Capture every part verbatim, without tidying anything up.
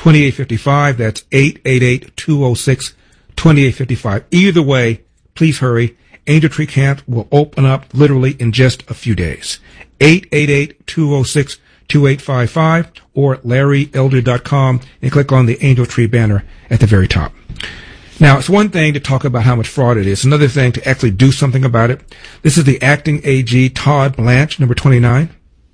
twenty-eight fifty-five. That's eight eight eight, two oh six, twenty-eight fifty-five. Either way, please hurry. Angel Tree Camp will open up literally in just a few days. eight eight eight, two oh six, two eight five five or larry elder dot com and click on the Angel Tree banner at the very top. Now, it's one thing to talk about how much fraud it is. Another thing to actually do something about it. This is the acting A G, Todd Blanche, number twenty-nine.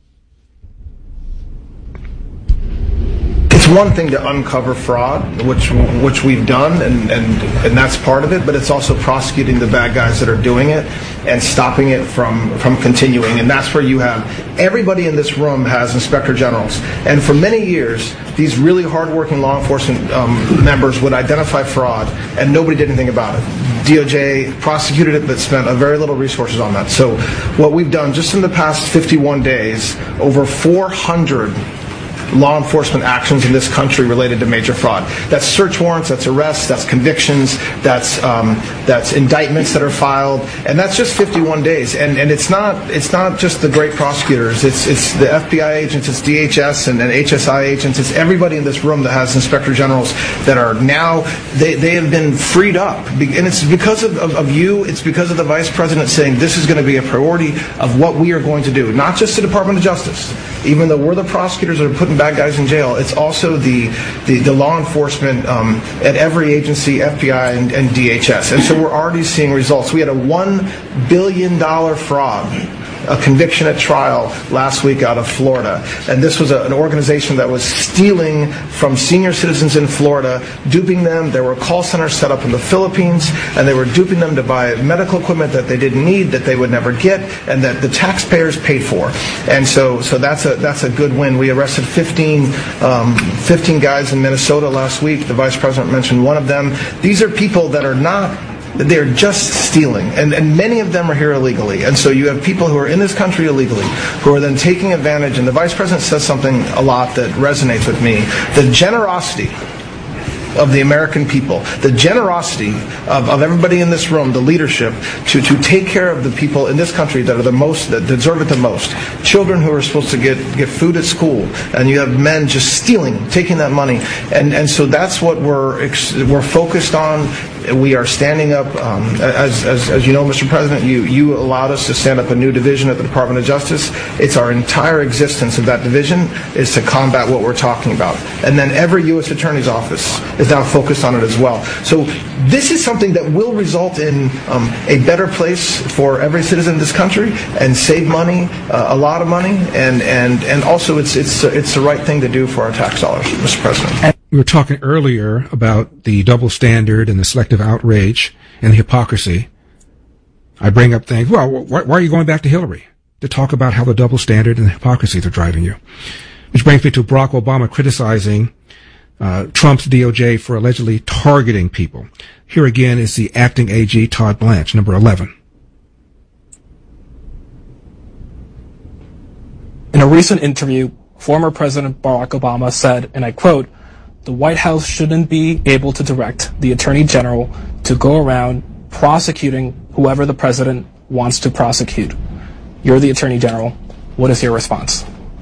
It's one thing to uncover fraud, which which we've done, and, and, and that's part of it, but it's also prosecuting the bad guys that are doing it and stopping it from, from continuing. And that's where you have everybody in this room has inspector generals. And for many years, these really hardworking law enforcement um, members would identify fraud, and nobody did anything about it. D O J prosecuted it, but spent a very little resources on that. So what we've done just in the past fifty-one days, over four hundred law enforcement actions in this country related to major fraud. That's search warrants, that's arrests, that's convictions, that's um, that's indictments that are filed, and that's just fifty-one days. And and it's not it's not just the great prosecutors. It's it's the F B I agents, it's D H S and, and H S I agents. It's everybody in this room that has inspector generals that are now they, they have been freed up, and it's because of, of, of you. It's because of the vice president saying this is going to be a priority of what we are going to do. Not just the Department of Justice, even though we're the prosecutors that are putting bad guys in jail. It's also the the, the law enforcement um, at every agency, F B I and, and D H S. And so we're already seeing results. We had a one billion dollars fraud, a conviction at trial last week out of Florida. And this was a, an organization that was stealing from senior citizens in Florida, duping them. There were call centers set up in the Philippines, and they were duping them to buy medical equipment that they didn't need, that they would never get, and that the taxpayers paid for. And so so that's a that's a good win. We arrested fifteen, um, fifteen guys in Minnesota last week. The vice president mentioned one of them. These are people that are not they're just stealing, and, and many of them are here illegally. And so you have people who are in this country illegally who are then taking advantage, and the vice president says something a lot that resonates with me. The generosity of the American people, the generosity of, of everybody in this room, the leadership, to, to take care of the people in this country that are the most, that deserve it the most. Children who are supposed to get, get food at school, and you have men just stealing, taking that money. And, and so that's what we're, we're focused on. We are standing up, um, as, as, as you know, Mister President, you, you allowed us to stand up a new division at the Department of Justice. It's our entire existence of that division is to combat what we're talking about. And then every U S Attorney's Office is now focused on it as well. So this is something that will result in um, a better place for every citizen in this country and save money, uh, a lot of money, and, and, and also it's, it's, it's the right thing to do for our tax dollars, Mister President. We were talking earlier about the double standard and the selective outrage and the hypocrisy. I bring up things, well, why, why are you going back to Hillary? To talk about how the double standard and the hypocrisy are driving you. Which brings me to Barack Obama criticizing uh, Trump's D O J for allegedly targeting people. Here again is the acting A G, Todd Blanche, number eleven. In a recent interview, former President Barack Obama said, and I quote, "The White House shouldn't be able to direct the Attorney General to go around prosecuting whoever the President wants to prosecute." You're the Attorney General. What is your response?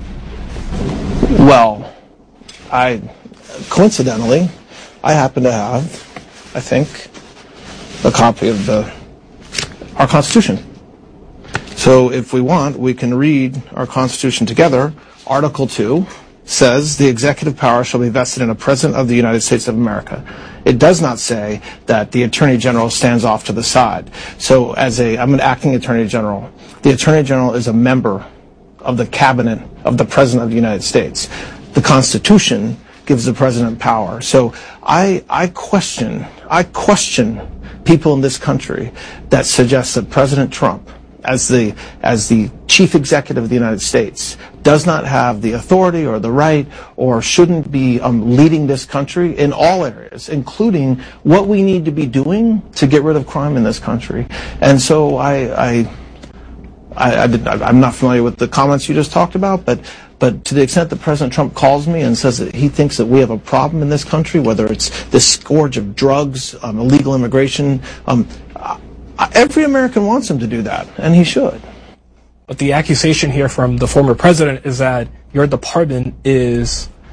Well, I, coincidentally, I happen to have, I think, a copy of the, our Constitution. So if we want, we can read our Constitution together. Article two says the executive power shall be vested in a President of the United States of America. It does not say that the Attorney General stands off to the side. So as a, I'm an acting Attorney General. The Attorney General is a member of the cabinet of the President of the United States. The Constitution gives the President power. So I, I question, I question people in this country that suggest that President Trump, as the as the chief executive of the United States, does not have the authority or the right or shouldn't be um, leading this country in all areas, including what we need to be doing to get rid of crime in this country. And so I, I, I, I did, I'm not familiar with the comments you just talked about, but but to the extent that President Trump calls me and says that he thinks that we have a problem in this country, whether it's this scourge of drugs, um, illegal immigration, um, every American wants him to do that, and he should. But the accusation here from the former president is that your department is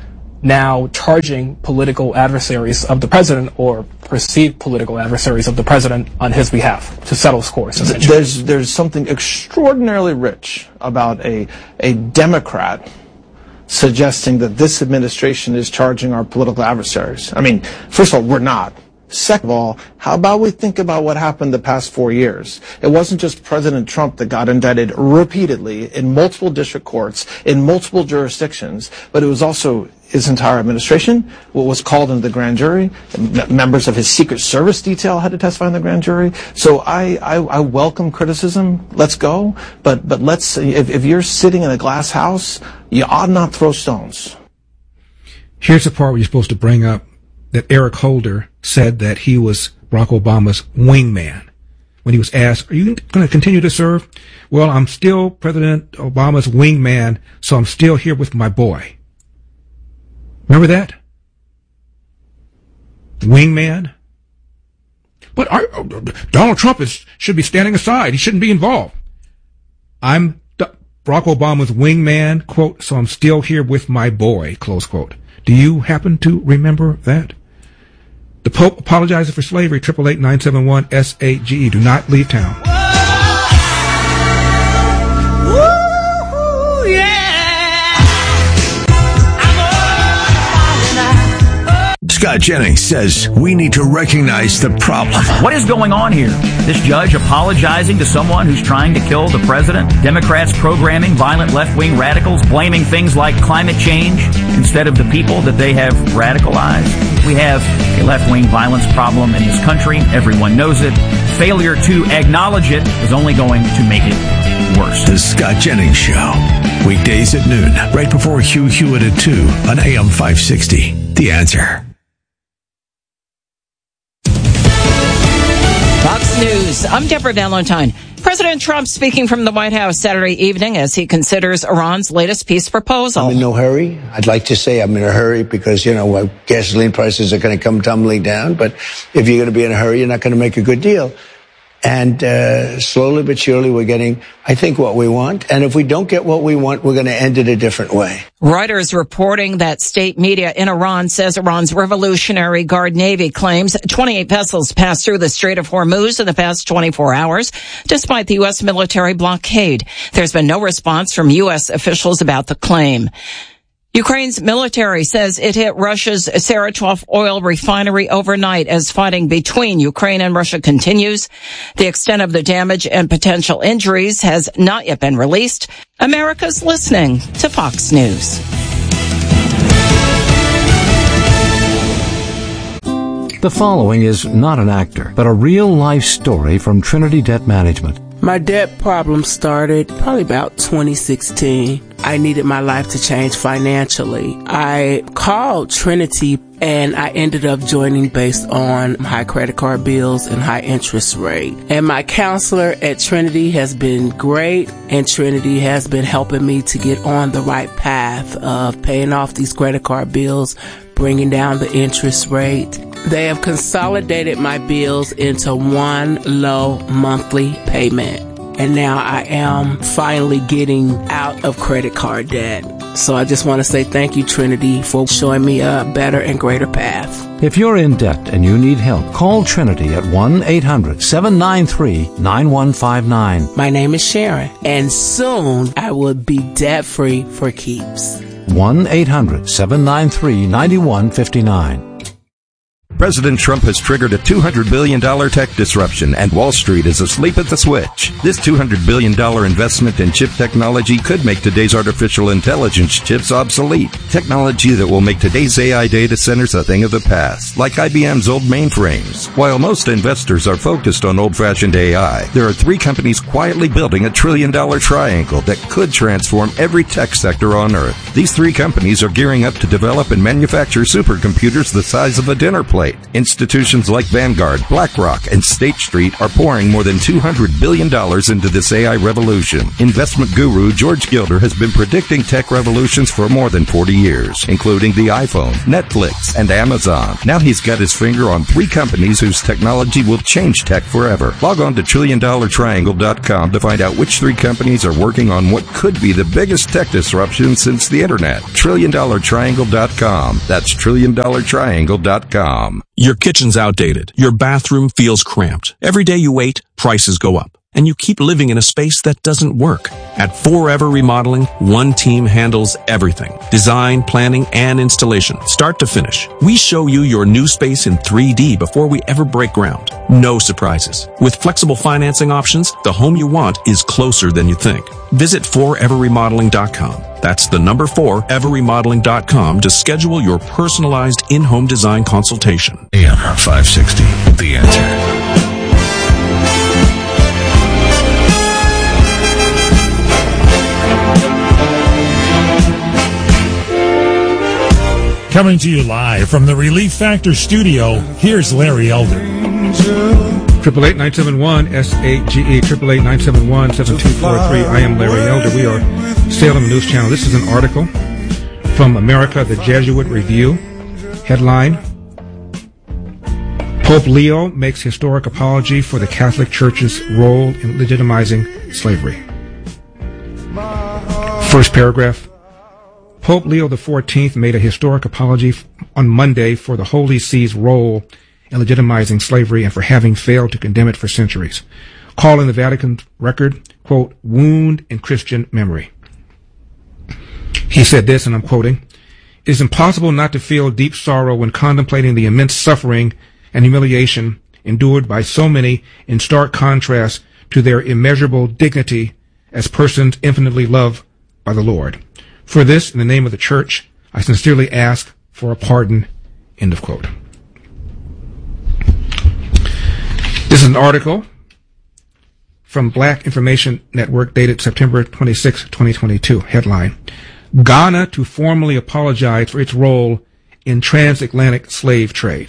now charging political adversaries of the president or perceived political adversaries of the president on his behalf to settle scores. There's there's something extraordinarily rich about a a Democrat suggesting that this administration is charging our political adversaries. I mean, first of all, we're not. Second of all, how about we think about what happened the past four years? It wasn't just President Trump that got indicted repeatedly in multiple district courts, in multiple jurisdictions, but it was also his entire administration, what was called into the grand jury. M- members of his Secret Service detail had to testify in the grand jury. So I, I, I welcome criticism. Let's go. But, but let's, if, if you're sitting in a glass house, you ought not throw stones. Here's the part where you're supposed to bring up that Eric Holder said that he was Barack Obama's wingman. When he was asked, are you going to continue to serve? Well, I'm still President Obama's wingman, so I'm still here with my boy. Remember that? Wingman? But I, Donald Trump is, should be standing aside. He shouldn't be involved. I'm D- Barack Obama's wingman, quote, so I'm still here with my boy, close quote. Do you happen to remember that? The Pope apologizes for slavery, eight eight eight, nine seven one, S A G E. Do not leave town. Woo, yeah. Scott Jennings says we need to recognize the problem. What is going on here? This judge apologizing to someone who's trying to kill the president? Democrats programming violent left-wing radicals, blaming things like climate change instead of the people that they have radicalized? We have a left-wing violence problem in this country. Everyone knows it. Failure to acknowledge it is only going to make it worse. The Scott Jennings Show. Weekdays at noon, right before Hugh Hewitt at two on A M five sixty. The Answer. Fox News. I'm Deborah Valentine. President Trump speaking from the White House Saturday evening as he considers Iran's latest peace proposal. I'm in no hurry. I'd like to say I'm in a hurry because, you know, gasoline prices are going to come tumbling down. But if you're going to be in a hurry, you're not going to make a good deal. And uh slowly but surely, we're getting, I think, what we want. And if we don't get what we want, we're going to end it a different way. Reuters reporting that state media in Iran says Iran's Revolutionary Guard Navy claims twenty-eight vessels passed through the Strait of Hormuz in the past twenty-four hours, despite the U S military blockade. There's been no response from U S officials about the claim. Ukraine's military says it hit Russia's Saratov oil refinery overnight as fighting between Ukraine and Russia continues. The extent of the damage and potential injuries has not yet been released. America's listening to Fox News. The following is not an actor, but a real-life story from Trinity Debt Management. My debt problem started probably about twenty sixteen. I needed my life to change financially. I called Trinity and I ended up joining based on high credit card bills and high interest rate. And my counselor at Trinity has been great, and Trinity has been helping me to get on the right path of paying off these credit card bills, bringing down the interest rate. They have consolidated my bills into one low monthly payment. And now I am finally getting out of credit card debt. So I just want to say thank you, Trinity, for showing me a better and greater path. If you're in debt and you need help, call Trinity at one eight hundred seven nine three nine one five nine. My name is Sharon, and soon I will be debt-free for keeps. one eight hundred seven nine three nine one five nine. President Trump has triggered a two hundred billion dollars tech disruption, and Wall Street is asleep at the switch. This two hundred billion dollars investment in chip technology could make today's artificial intelligence chips obsolete. Technology that will make today's A I data centers a thing of the past, like I B M's old mainframes. While most investors are focused on old-fashioned A I, there are three companies quietly building a trillion-dollar triangle that could transform every tech sector on Earth. These three companies are gearing up to develop and manufacture supercomputers the size of a dinner plate. right. Institutions like Vanguard, BlackRock, and State Street are pouring more than two hundred billion dollars into this A I revolution. Investment guru George Gilder has been predicting tech revolutions for more than forty years, including the iPhone, Netflix, and Amazon. Now he's got his finger on three companies whose technology will change tech forever. Log on to trillion dollar triangle dot com to find out which three companies are working on what could be the biggest tech disruption since the internet. trillion dollar triangle dot com. That's trillion dollar triangle dot com. Your kitchen's outdated. Your bathroom feels cramped. Every day you wait, prices go up. And you keep living in a space that doesn't work. At Forever Remodeling, one team handles everything. Design, planning, and installation, start to finish. We show you your new space in three D before we ever break ground. No surprises. With flexible financing options, the home you want is closer than you think. Visit forever remodeling dot com. That's the number four, ever remodeling dot com to schedule your personalized in-home design consultation. A M five sixty, The Answer. Coming to you live from the Relief Factor studio, here's Larry Elder. Triple eight nine seven one S A G E triple eight nine seven one seven two four three. I am Larry Elder. We are Salem News Channel. This is an article from America, the Jesuit Review. Headline: Pope Leo makes historic apology for the Catholic Church's role in legitimizing slavery. First paragraph: Pope Leo the fourteenth made a historic apology on Monday for the Holy See's role in legitimizing slavery and for having failed to condemn it for centuries, calling the Vatican record, quote, wound in Christian memory. He said this, and I'm quoting, "It is impossible not to feel deep sorrow when contemplating the immense suffering and humiliation endured by so many in stark contrast to their immeasurable dignity as persons infinitely loved by the Lord. For this, in the name of the Church, I sincerely ask for a pardon," end of quote. This is an article from Black Information Network dated September twenty-sixth, twenty twenty-two. Headline: Ghana to formally apologize for its role in transatlantic slave trade.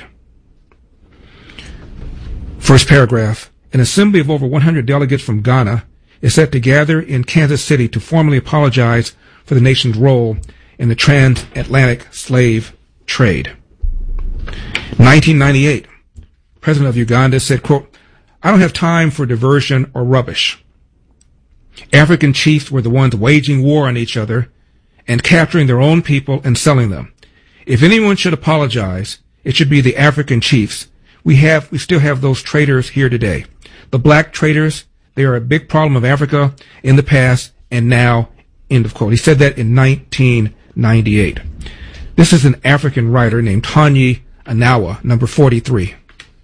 First paragraph: An assembly of over one hundred delegates from Ghana is set to gather in Kansas City to formally apologize for the nation's role in the transatlantic slave trade. nineteen ninety-eight, President of Uganda said, quote, "I don't have time for diversion or rubbish. African chiefs were the ones waging war on each other and capturing their own people and selling them. If anyone should apologize, it should be the African chiefs. We have, we still have those traitors here today. The black traitors, they are a big problem of Africa in the past and now," end of quote. He said that in nineteen ninety-eight. This is an African writer named Tanyi Anawa, number forty-three.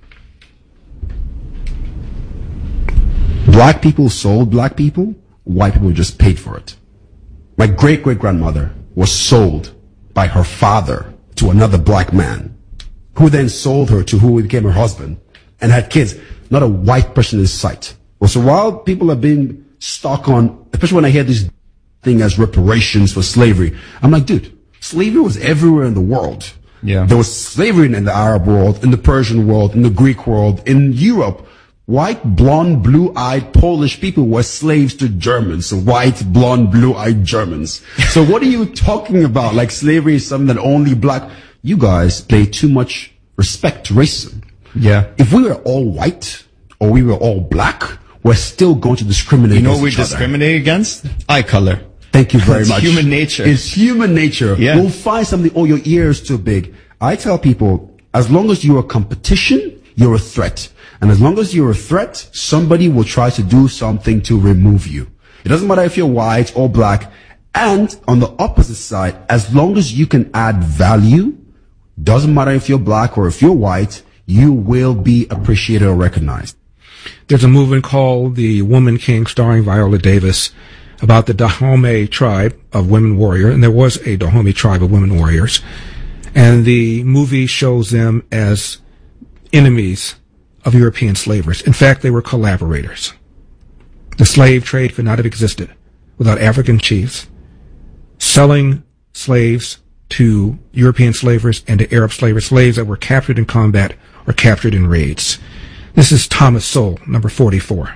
Black people sold black people, white people just paid for it. My great-great-grandmother was sold by her father to another black man, who then sold her to who became her husband and had kids. Not a white person in sight. Well, so while people are being stuck on, especially when I hear this thing as reparations for slavery, I'm like, dude, slavery was everywhere in the world. Yeah. There was slavery in the Arab world, in the Persian world, in the Greek world, in Europe. White, blonde, blue-eyed Polish people were slaves to Germans. White, blonde, blue-eyed Germans. So what are you talking about? Like slavery is something that only black... You guys pay too much respect to racism. Yeah. If we were all white or we were all black, we're still going to discriminate You know against what we each other. discriminate against? Eye color. Thank you very it's much. It's human nature. It's human nature. Yeah. We'll find something, oh, your ear is too big. I tell people, as long as you're a competition, you're a threat. And as long as you're a threat, somebody will try to do something to remove you. It doesn't matter if you're white or black. And on the opposite side, as long as you can add value, doesn't matter if you're black or if you're white, you will be appreciated or recognized. There's a movement called The Woman King, starring Viola Davis, about the Dahomey tribe of women warriors. And there was a Dahomey tribe of women warriors. And the movie shows them as enemies of European slavers. In fact, they were collaborators. The slave trade could not have existed without African chiefs selling slaves to European slavers and to Arab slavers, slaves that were captured in combat or captured in raids. This is Thomas Sowell, number forty-four.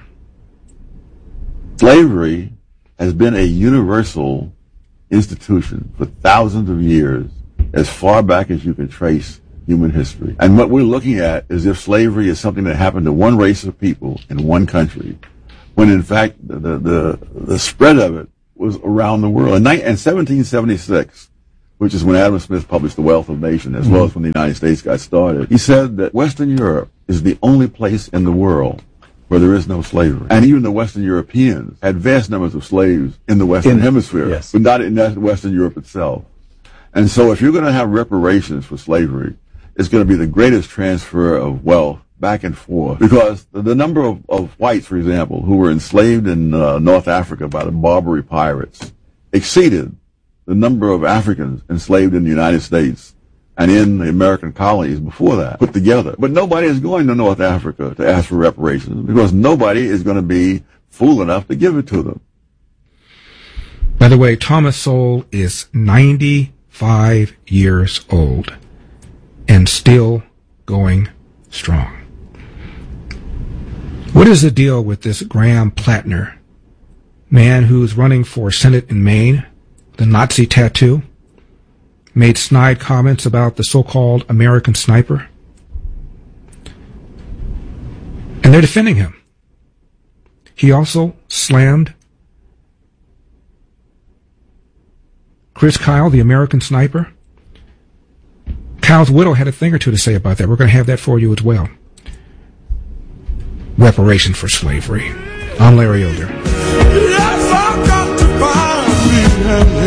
Slavery has been a universal institution for thousands of years, as far back as you can trace human history. And what we're looking at is if slavery is something that happened to one race of people in one country, when in fact the the, the, the spread of it was around the world. In, in seventeen seventy-six, which is when Adam Smith published The Wealth of Nations, as mm-hmm. well as when the United States got started, he said that Western Europe is the only place in the world where there is no slavery. And even the Western Europeans had vast numbers of slaves in the Western in, Hemisphere, yes. but not in Western Europe itself. And so if you're going to have reparations for slavery, it's going to be the greatest transfer of wealth back and forth, because the, the number of, of whites, for example, who were enslaved in uh, North Africa by the Barbary pirates exceeded the number of Africans enslaved in the United States and in the American colonies before that put together. But nobody is going to North Africa to ask for reparations because nobody is going to be fool enough to give it to them. By the way, Thomas Sowell is ninety-five years old and still going strong. What is the deal with this Graham Plattner, man who's running for Senate in Maine, the Nazi tattoo, made snide comments about the so-called American sniper? And they're defending him. He also slammed Chris Kyle, the American sniper. Kyle's widow had a thing or two to say about that. We're going to have that for you as well. Reparation for slavery. I'm Larry Elder. Yes, I've got to find me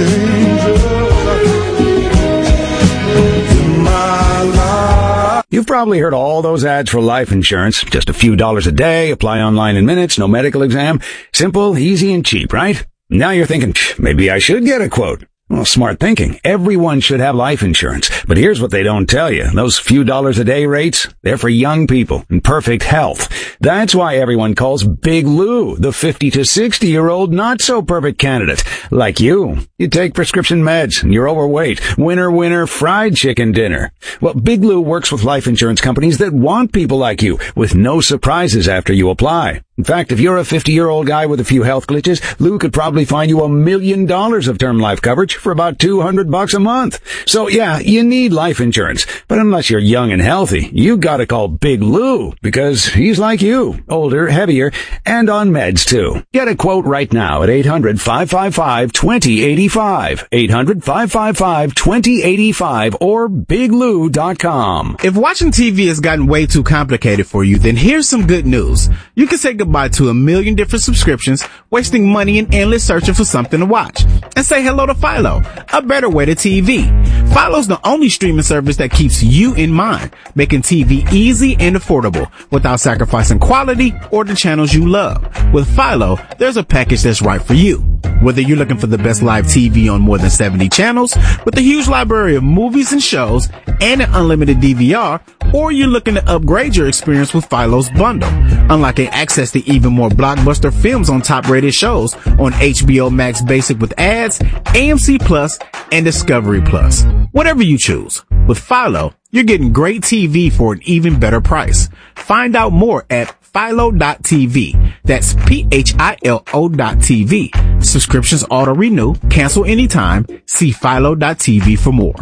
an angel in my life. You've probably heard all those ads for life insurance. Just a few dollars a day, apply online in minutes, no medical exam. Simple, easy, and cheap, right? Now you're thinking, maybe I should get a quote. Well, smart thinking. Everyone should have life insurance. But here's what they don't tell you. Those few dollars a day rates, they're for young people in perfect health. That's why everyone calls Big Lou the fifty to sixty year old not so perfect candidate. Like you. You take prescription meds and you're overweight. Winner, winner, fried chicken dinner. Well, Big Lou works with life insurance companies that want people like you with no surprises after you apply. In fact, if you're a fifty-year-old guy with a few health glitches, Lou could probably find you a million dollars of term life coverage for about two hundred bucks a month. So yeah, you need life insurance. But unless you're young and healthy, you gotta call Big Lou, because he's like you, older, heavier, and on meds too. Get a quote right now at eight hundred, five five five, two zero eight five. eight hundred, five five five, two zero eight five or big lou dot com. If watching T V has gotten way too complicated for you, then here's some good news. You can say goodbye to a million different subscriptions, wasting money and endless searching for something to watch, and say hello to Philo, a better way to T V. Philo's the only streaming service that keeps you in mind, making T V easy and affordable without sacrificing quality or the channels you love. With Philo, there's a package that's right for you. Whether you're looking for the best live T V on more than seventy channels, with a huge library of movies and shows, and an unlimited D V R, or you're looking to upgrade your experience with Philo's bundle, unlocking access to even more blockbuster films on top-rated shows on H B O Max Basic with ads, A M C Plus, and Discovery Plus. Whatever you choose, with Philo, you're getting great T V for an even better price. Find out more at philo dot t v. That's P H I L O dot T V. Subscriptions auto-renew, cancel anytime. See philo dot t v for more.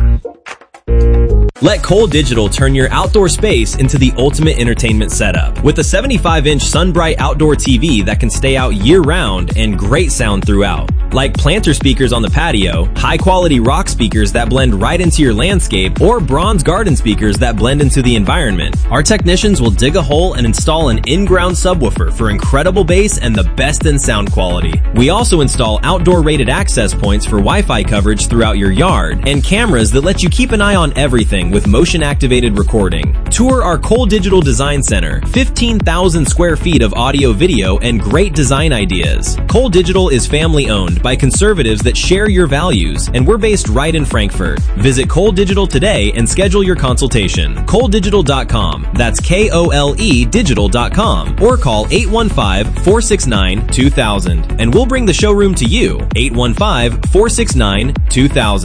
Let Cole Digital turn your outdoor space into the ultimate entertainment setup. With a seventy-five inch SunBright outdoor T V that can stay out year-round and great sound throughout. Like planter speakers on the patio, high-quality rock speakers that blend right into your landscape, or bronze garden speakers that blend into the environment. Our technicians will dig a hole and install an in-ground subwoofer for incredible bass and the best in sound quality. We also install outdoor rated access points for Wi-Fi coverage throughout your yard, and cameras that let you keep an eye on everything with motion-activated recording. Tour our Cole Digital Design Center, fifteen thousand square feet of audio, video, and great design ideas. Cole Digital is family-owned by conservatives that share your values, and we're based right in Frankfurt. Visit Cole Digital today and schedule your consultation. Cole Digital dot com. That's K O L E digital dot com. Or call eight one five, four six nine, two thousand, and we'll bring the showroom to you. eight one five, four six nine, two thousand.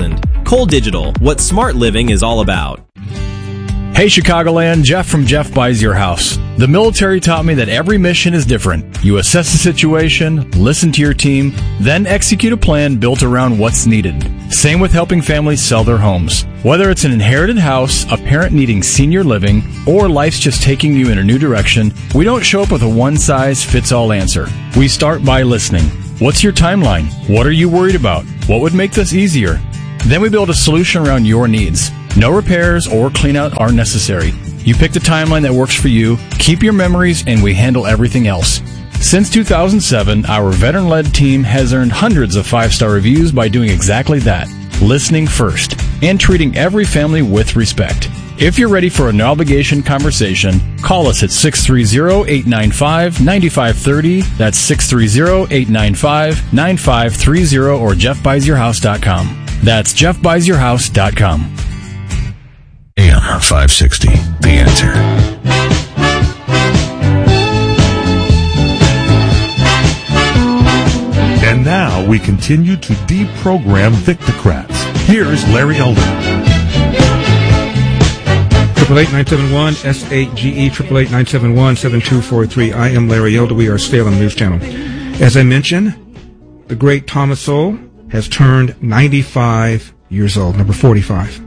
Cole Digital, what smart living is all about. Hey Chicagoland, Jeff from Jeff Buys Your House. The military taught me that every mission is different. You assess the situation, listen to your team, then execute a plan built around what's needed. Same with helping families sell their homes. Whether it's an inherited house, a parent needing senior living, or life's just taking you in a new direction, we don't show up with a one-size-fits-all answer. We start by listening. What's your timeline? What are you worried about? What would make this easier? Then we build a solution around your needs. No repairs or cleanout are necessary. You pick the timeline that works for you, keep your memories, and we handle everything else. Since two thousand seven, our veteran-led team has earned hundreds of five-star reviews by doing exactly that, listening first, and treating every family with respect. If you're ready for a no-obligation conversation, call us at six three zero, eight nine five, nine five three zero. That's six three zero, eight nine five, nine five three zero or jeff buys your house dot com. That's jeff buys your house dot com. A M five sixty, The Answer. And now we continue to deprogram Victocrats. Here's Larry Elder. Triple eight nine seven one S eight G E triple eight nine seven one seven two four three. I am Larry Elder. We are Salem News Channel. As I mentioned, the great Thomas Sowell has turned ninety-five years old, number forty-five.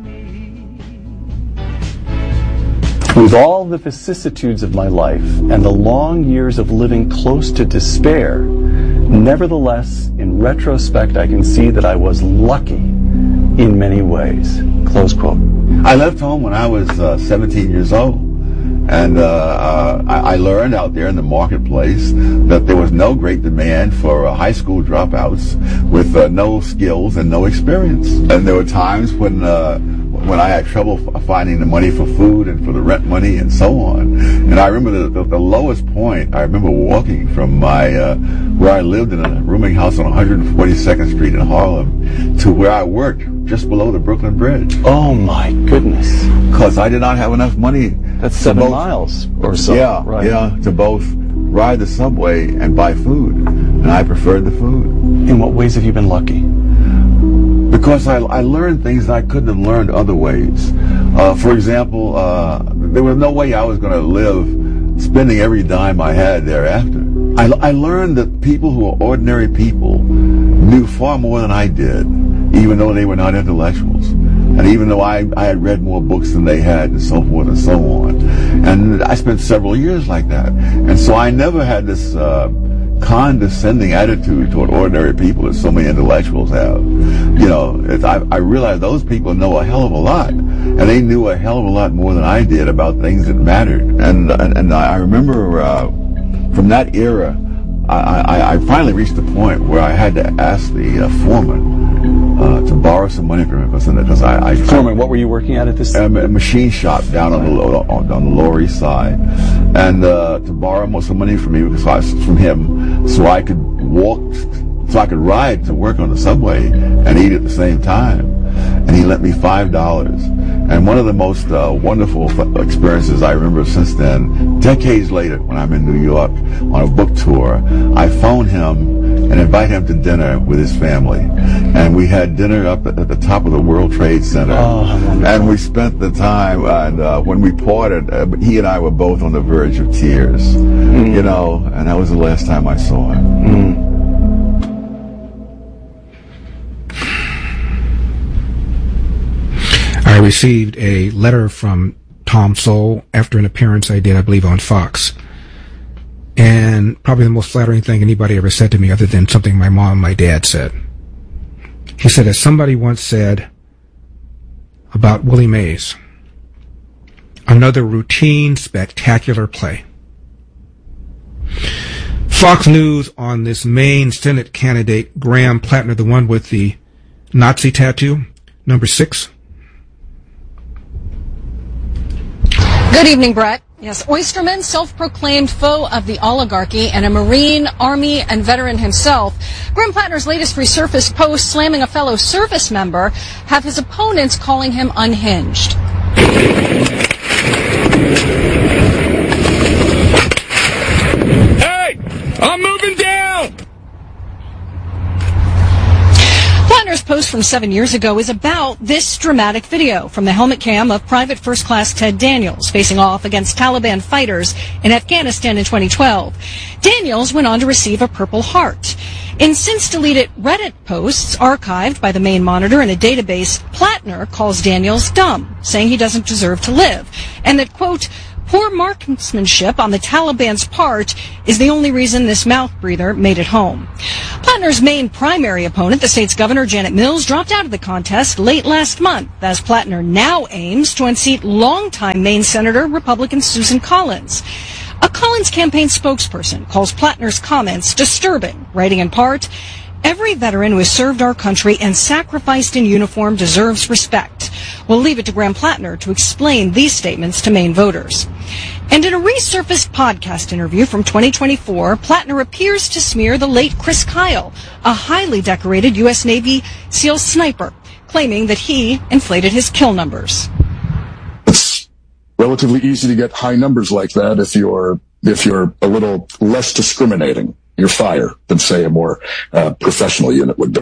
With all the vicissitudes of my life and the long years of living close to despair, nevertheless, in retrospect, I can see that I was lucky in many ways. Close quote. I left home when I was uh, seventeen years old. And uh, uh, I, I learned out there in the marketplace that there was no great demand for uh, high school dropouts with uh, no skills and no experience. And there were times when uh, when I had trouble f- finding the money for food and for the rent money and so on. And I remember the, the, the lowest point, I remember walking from my uh, where I lived in a rooming house on one hundred forty-second Street in Harlem to where I worked just below the Brooklyn Bridge. Oh my goodness. Because I did not have enough money. That's seven both, miles or so. Yeah, right. yeah, to both ride the subway and buy food. And I preferred the food. In what ways have you been lucky? Because I, I learned things that I couldn't have learned other ways. Uh, for example, uh, there was no way I was going to live spending every dime I had thereafter. I, I learned that people who are ordinary people knew far more than I did, even though they were not intellectuals. And even though I, I had read more books than they had, and so forth and so on. And I spent several years like that. And so I never had this uh, condescending attitude toward ordinary people that so many intellectuals have. You know, it's, I, I realized those people know a hell of a lot. And they knew a hell of a lot more than I did about things that mattered. And, and, and I remember uh, from that era, I, I, I finally reached the point where I had to ask the uh, foreman Uh, to borrow some money from him because I, I Foreman, what were you working at at this time? A machine shop down on the on, on the Lower East Side, and uh, to borrow some money from me because I, from him, so I could walk, so I could ride to work on the subway and eat at the same time. And he lent me five dollars. And one of the most uh, wonderful experiences I remember since then, decades later, when I'm in New York on a book tour, I phone him and invite him to dinner with his family. And we had dinner up at the top of the World Trade Center. Oh, and we spent the time, and uh, when we parted, uh, he and I were both on the verge of tears. Mm. You know, and that was the last time I saw him. Mm. I received a letter from Tom Sowell after an appearance I did, I believe, on Fox. And probably the most flattering thing anybody ever said to me, other than something my mom and my dad said. He said, as somebody once said about Willie Mays, another routine, spectacular play. Fox News on this Maine Senate candidate, Graham Plattner, the one with the Nazi tattoo, number six. Good evening, Brett. Yes, Oysterman, self-proclaimed foe of the oligarchy and a Marine, Army, and veteran himself. Graham Plattner's latest resurfaced post slamming a fellow service member have his opponents calling him unhinged. Hey! I'm moving down! Plattner's post from seven years ago is about this dramatic video from the helmet cam of Private First Class Ted Daniels facing off against Taliban fighters in Afghanistan in twenty twelve. Daniels went on to receive a Purple Heart. In since-deleted Reddit posts archived by the main monitor in a database, Plattner calls Daniels dumb, saying he doesn't deserve to live, and that, quote, poor marksmanship on the Taliban's part is the only reason this mouth breather made it home. Plattner's main primary opponent, the state's governor, Janet Mills, dropped out of the contest late last month, as Plattner now aims to unseat longtime Maine Senator Republican Susan Collins. A Collins campaign spokesperson calls Plattner's comments disturbing, writing in part, every veteran who has served our country and sacrificed in uniform deserves respect. We'll leave it to Graham Plattner to explain these statements to Maine voters. And in a resurfaced podcast interview from twenty twenty-four, Plattner appears to smear the late Chris Kyle, a highly decorated U S Navy SEAL sniper, claiming that he inflated his kill numbers. It's relatively easy to get high numbers like that if you're if you're a little less discriminating. You're fire than, say, a more uh, professional unit would be.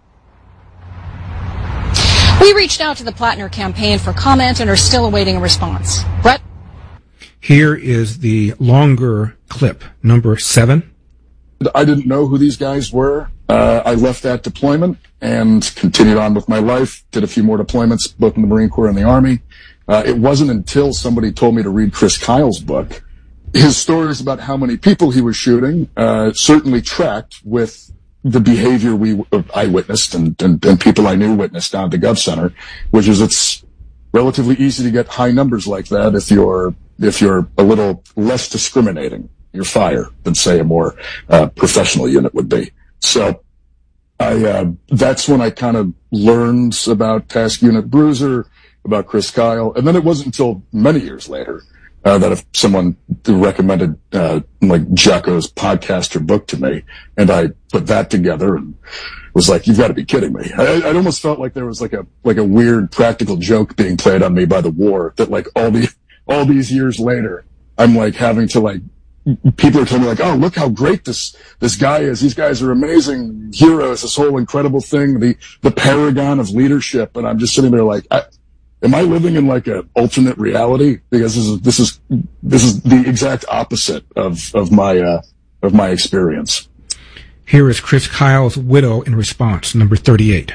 We reached out to the Plattner campaign for comment and are still awaiting a response. Brett? Here is the longer clip, number seven. I didn't know who these guys were. Uh, I left that deployment and continued on with my life, did a few more deployments, both in the Marine Corps and the Army. Uh, it wasn't until somebody told me to read Chris Kyle's book. His stories about how many people he was shooting uh, certainly tracked with the behavior we I witnessed and, and, and people I knew witnessed down at the Gov Center, which is it's relatively easy to get high numbers like that if you're if you're a little less discriminating. You're fire than, say, a more uh, professional unit would be. So I uh, that's when I kind of learned about Task Unit Bruiser, about Chris Kyle, and then it wasn't until many years later Uh, that if someone recommended uh, like Jocko's podcast or book to me, and I put that together and was like, "You've got to be kidding me!" I, I almost felt like there was like a like a weird practical joke being played on me by the war. That like all the all these years later, I'm like having to like people are telling me like, "Oh, look how great this this guy is! These guys are amazing heroes! This whole incredible thing, the the paragon of leadership," and I'm just sitting there like. I, Am I living in like an alternate reality? Because this is this is this is the exact opposite of of my uh, of my experience. Here is Chris Kyle's widow in response, number thirty-eight.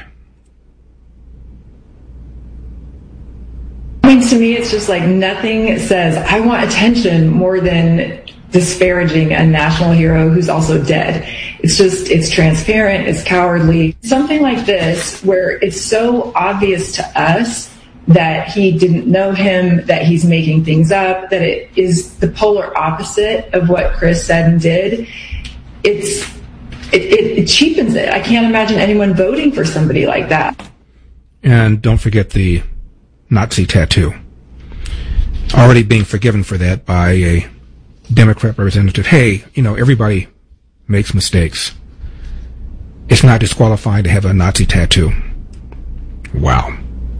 I mean, to me, it's just like nothing says I want attention more than disparaging a national hero who's also dead. It's just, it's transparent, it's cowardly. Something like this, where it's so obvious to us that he didn't know him, that he's making things up, that it is the polar opposite of what Chris said and did. It's it, it, it cheapens it. I can't imagine anyone voting for somebody like that. And don't forget the Nazi tattoo. Already being forgiven for that by a Democrat representative. Hey, you know, everybody makes mistakes. It's not disqualifying to have a Nazi tattoo. Wow.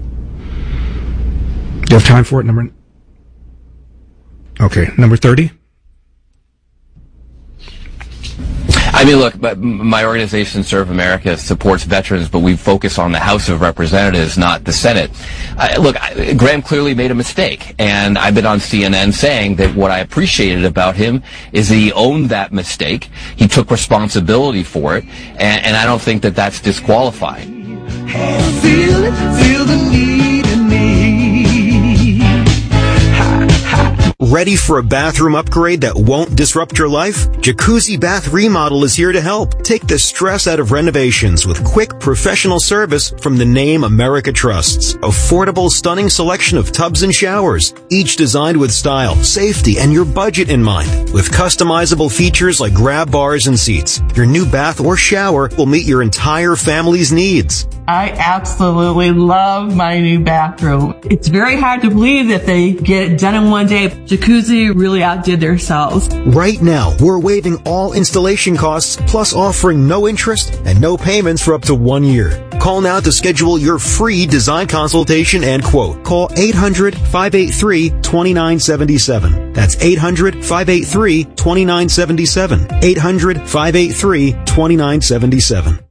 Do you have time for it? Number, okay, number thirty. I mean, look, but my organization, Serve America, supports veterans, but we focus on the House of Representatives, not the Senate. Uh, look, I, Graham clearly made a mistake, and I've been on C N N saying that what I appreciated about him is that he owned that mistake, he took responsibility for it, and, and I don't think that that's disqualifying. Feel it, feel the need in me. Ready for a bathroom upgrade that won't disrupt your life? Jacuzzi Bath Remodel is here to help. Take the stress out of renovations with quick, professional service from the name America trusts. Affordable, stunning selection of tubs and showers, each designed with style, safety, and your budget in mind. With customizable features like grab bars and seats, your new bath or shower will meet your entire family's needs. I absolutely love my new bathroom. It's very hard to believe that they get it done in one day. Jacuzzi really outdid themselves. Right now, we're waiving all installation costs, plus offering no interest and no payments for up to one year. Call now to schedule your free design consultation and quote. Call eight hundred, five eight three, two nine seven seven. That's eight hundred, five eight three, two nine seven seven. eight hundred, five eight three, two nine seven seven.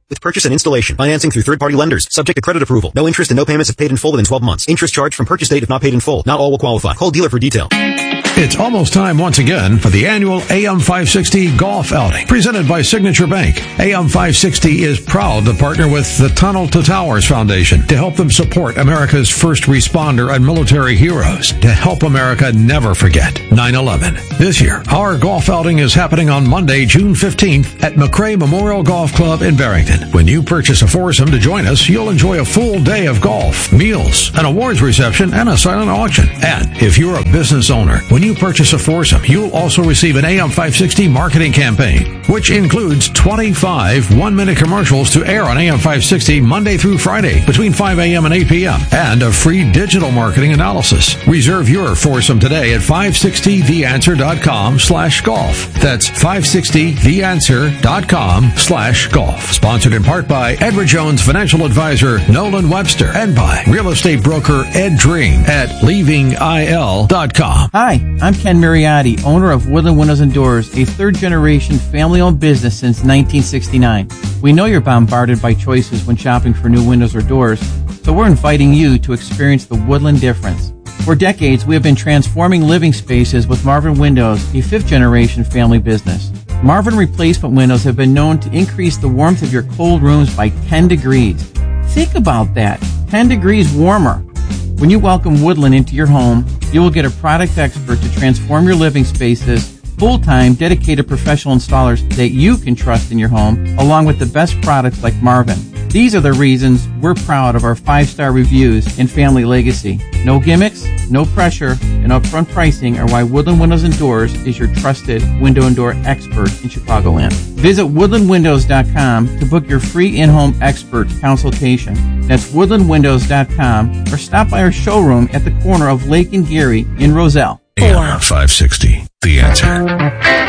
with purchase and installation. Financing through third-party lenders. Subject to credit approval. No interest and no payments if paid in full within twelve months. Interest charged from purchase date if not paid in full. Not all will qualify. Call dealer for detail. It's almost time once again for the annual A M five sixty Golf Outing, presented by Signature Bank. A M five sixty is proud to partner with the Tunnel to Towers Foundation to help them support America's first responder and military heroes, to help America never forget nine eleven. This year, our golf outing is happening on Monday, June fifteenth at McRae Memorial Golf Club in Barrington. When you purchase a foursome to join us, you'll enjoy a full day of golf, meals, an awards reception, and a silent auction. And if you're a business owner, when you purchase a foursome, you'll also receive an A M five sixty marketing campaign, which includes twenty-five one-minute commercials to air on A M five sixty Monday through Friday between five a.m. and eight p.m. and a free digital marketing analysis. Reserve your foursome today at five sixty the answer dot com slash golf. That's five sixty the answer dot com slash golf. Sponsored in part by Edward Jones Financial Advisor Nolan Webster and by real estate broker Ed Dream at leaving I L dot com. Hi, I'm Ken Mariotti, owner of Woodland Windows and Doors, a third-generation family-owned business since nineteen sixty-nine. We know you're bombarded by choices when shopping for new windows or doors, so we're inviting you to experience the Woodland difference. For decades, we have been transforming living spaces with Marvin Windows, a fifth-generation family business. Marvin replacement windows have been known to increase the warmth of your cold rooms by ten degrees. Think about that, ten degrees warmer. When you welcome Woodland into your home, you will get a product expert to transform your living spaces, full-time, dedicated professional installers that you can trust in your home, along with the best products like Marvin. These are the reasons we're proud of our five-star reviews and family legacy. No gimmicks, no pressure, and upfront pricing are why Woodland Windows and Doors is your trusted window and door expert in Chicagoland. Visit woodland windows dot com to book your free in-home expert consultation. That's woodland windows dot com, or stop by our showroom at the corner of Lake and Geary in Roselle. A M five sixty, The Answer.